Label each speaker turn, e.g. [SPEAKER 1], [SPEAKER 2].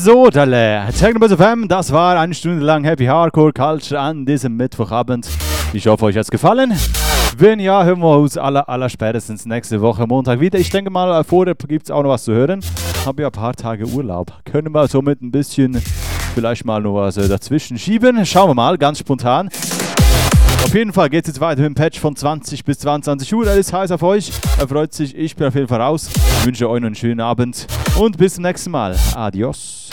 [SPEAKER 1] So, Dalle, Technobus FM, das war eine Stunde lang Happy Hardcore Culture an diesem Mittwochabend. Ich hoffe, euch hat es gefallen. Wenn ja, hören wir uns aller spätestens nächste Woche Montag wieder. Ich denke mal, vorher gibt es auch noch was zu hören. Habe ja ein paar Tage Urlaub. Können wir somit ein bisschen vielleicht mal noch was dazwischen schieben. Schauen wir mal, ganz spontan. Auf jeden Fall geht es jetzt weiter mit dem Patch von 20 bis 22 Uhr. Alles heiß auf euch. Er freut sich. Ich bin auf jeden Fall raus. Ich wünsche euch noch einen schönen Abend und bis zum nächsten Mal. Adios.